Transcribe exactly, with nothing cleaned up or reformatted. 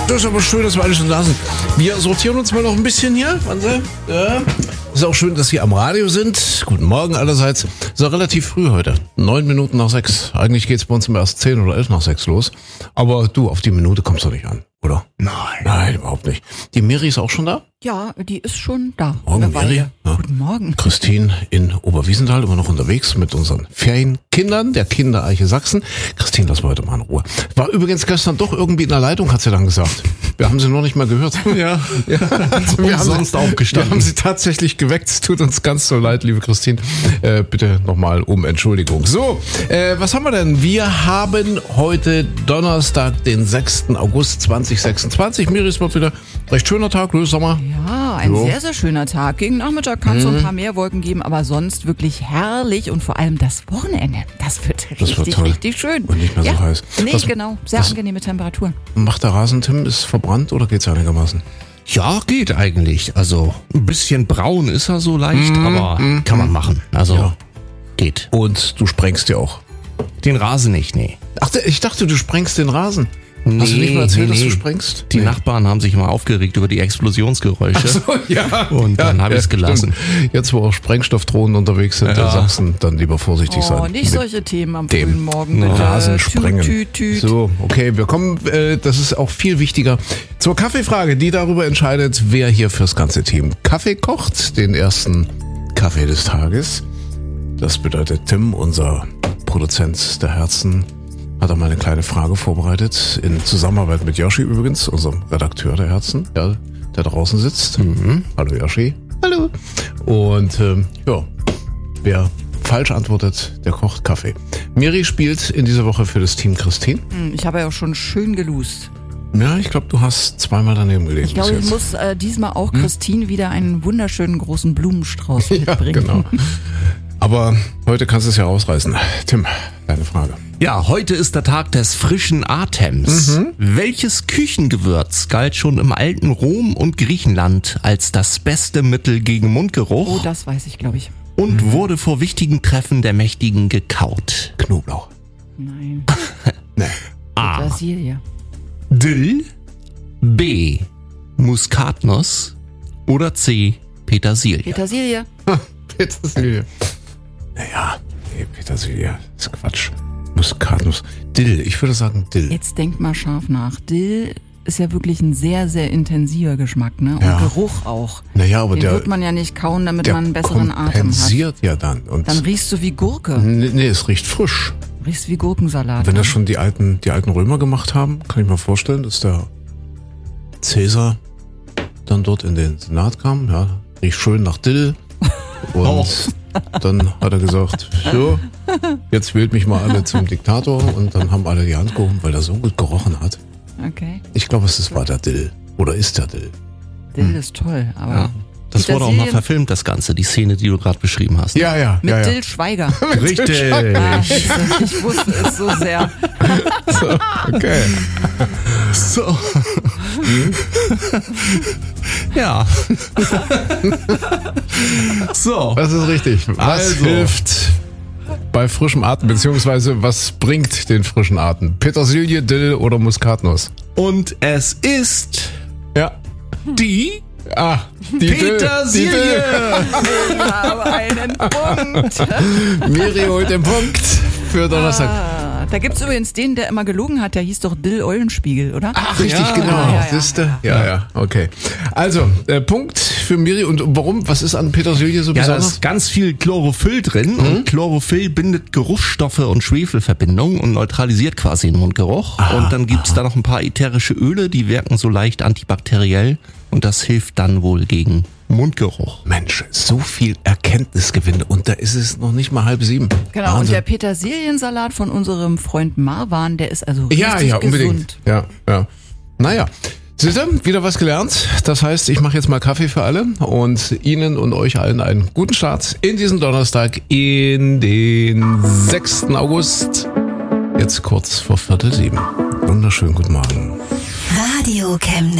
Das ist aber schön, dass wir alle schon da sind. Wir sortieren uns mal noch ein bisschen hier. Wahnsinn. Ja. Ist auch schön, dass Sie am Radio sind. Guten Morgen allerseits. Ist auch relativ früh heute. Neun Minuten nach sechs. Eigentlich geht's bei uns immer erst zehn oder elf nach sechs los. Aber du, auf die Minute kommst du nicht an, oder? Nein. Nein, überhaupt nicht. Die Miri ist auch schon da? Ja, die ist schon da. Morgen, Miri. Ja. Guten Morgen. Christine in Oberwiesenthal, immer noch unterwegs mit unseren Ferienkindern, der Kindereiche Sachsen. Christine, lass mal heute mal in Ruhe. War übrigens gestern doch irgendwie in der Leitung, hat sie dann gesagt. Wir haben sie noch nicht mal gehört. Ja, ja. Also wir haben sonst sie, aufgestanden. Wir haben sie tatsächlich geweckt. Es tut uns ganz so leid, liebe Christine. Äh, bitte nochmal um Entschuldigung. So, äh, was haben wir denn? Wir haben heute Donnerstag, den sechsten August zweitausendsechsundzwanzig. Miri, es wird wieder recht schöner Tag, ne? Sommer. Ja, ein Jo. sehr, sehr schöner Tag. Gegen Nachmittag kann es so ein paar mehr Wolken geben, aber sonst wirklich herrlich und vor allem das Wochenende. Das wird Das richtig, wird toll. richtig schön. Und nicht mehr so ja. heiß. Nee, Was- genau. Sehr was- angenehme Temperaturen. Macht der Rasen, Tim? Ist verbrannt oder geht's einigermaßen? Ja, geht eigentlich. Also ein bisschen braun ist er so leicht, aber kann man machen. Also Ja. geht. Und du sprengst ja auch. Den Rasen nicht, nee. Ach, ich dachte, du sprengst den Rasen. Hast du nicht mal erzählt, dass du sprengst? Die Nee. Nachbarn haben sich mal aufgeregt über die Explosionsgeräusche. So, ja. Und dann hab ich's stimmt. gelassen. Jetzt, wo auch Sprengstoffdrohnen unterwegs sind in Ja. Sachsen, dann lieber vorsichtig Oh, sein. nicht Mit solche Themen am dem frühen Morgen. Bitte. Rasen Tüt, sprengen. tüt, tüt. So, okay, wir kommen, äh, das ist auch viel wichtiger, zur Kaffeefrage, die darüber entscheidet, wer hier fürs ganze Team Kaffee kocht, den ersten Kaffee des Tages. Das bedeutet, Tim, unser Produzent der Herzen, hat einmal eine kleine Frage vorbereitet, in Zusammenarbeit mit Yoshi übrigens, unserem Redakteur der Herzen, ja, der draußen sitzt. Mhm. Hallo Yoshi. Hallo. Und ähm, ja, wer falsch antwortet, der kocht Kaffee. Miri spielt in dieser Woche für das Team Christine. Hm, Ich habe ja auch schon schön geloost. Ja, ich glaube, du hast zweimal daneben gelegen. Ich glaube, bis ich jetzt. muss äh, diesmal auch Christine wieder einen wunderschönen großen Blumenstrauß Ja, mitbringen. genau. Aber heute kannst du es ja rausreißen. Tim, deine Frage. Ja, heute ist der Tag des frischen Atems. Welches Küchengewürz galt schon im alten Rom und Griechenland als das beste Mittel gegen Oh, Mundgeruch das weiß ich, glaube ich. und wurde vor wichtigen Treffen der Mächtigen gekaut? Knoblauch. Nein. Nee. A. Petersilie. Dill, B. Muskatnuss oder C. Petersilie? Petersilie. Petersilie. Naja, nee, Petersilie ist Quatsch. Muskatnuss. Dill, ich würde sagen Dill. Jetzt denk mal scharf nach. Dill ist ja wirklich ein sehr, sehr intensiver Geschmack, ne? Und Ja. Geruch auch. Naja, aber Den der, wird man ja nicht kauen, damit der man einen besseren Atem hat. kompensiert ja dann. Und Dann riechst du wie Gurke. nee, nee, es riecht frisch. Riechst wie Gurkensalat. Wenn das schon die alten, die alten Römer gemacht haben, kann ich mir vorstellen, dass der Cäsar dann dort in den Senat kam, ja, riecht schön nach Dill. Und Oh. dann hat er gesagt, so, jetzt wählt mich mal alle zum Diktator. Und dann haben alle die Hand gehoben, weil er so gut gerochen hat. Okay. Ich glaube, es war der Dill. Oder ist der Dill. Dill ist toll, aber. Das wurde auch mal Petersilien- verfilmt, das Ganze, die Szene, die du gerade beschrieben hast. Ja, ja, Mit ja, ja. Dill Schweiger. Richtig. Ah, ich wusste es so sehr. So, okay. So. Ja. So. Das ist richtig. Was Also. hilft bei frischem Atem, beziehungsweise was bringt den frischen Atem? Petersilie, Dill oder Muskatnuss? Und es ist Ja. die Ah, die Petersilie. Dill. Ich habe einen Punkt. Die Dill. Miri holt den Punkt für Donnerstag. Ah, da gibt's übrigens den, der immer gelogen hat, der hieß doch Dill Eulenspiegel, oder? Ach, richtig, Ja. genau. Ja, ja. Siehste? Ja, ja, okay. Also, äh, Punkt für Miri. Und warum? Was ist an Petersilie so Ja, da besonders? ist ganz viel Chlorophyll drin und Chlorophyll bindet Geruchsstoffe und Schwefelverbindungen und neutralisiert quasi den Mundgeruch. und dann gibt's da noch ein paar ätherische Öle, die wirken so leicht antibakteriell und das hilft dann wohl gegen Mundgeruch. Mensch, so viel Erkenntnisgewinn und da ist es noch nicht mal halb sieben. Genau, und Wahnsinn. der Petersiliensalat von unserem Freund Marwan, der ist also richtig Ja, ja, unbedingt. gesund. Ja, ja. Naja. Seht ihr, wieder was gelernt. Das heißt, ich mache jetzt mal Kaffee für alle und Ihnen und euch allen einen guten Start in diesen Donnerstag, in den sechsten August. Jetzt kurz vor Viertel sieben. Wunderschönen guten Morgen. Radio Chemnitz.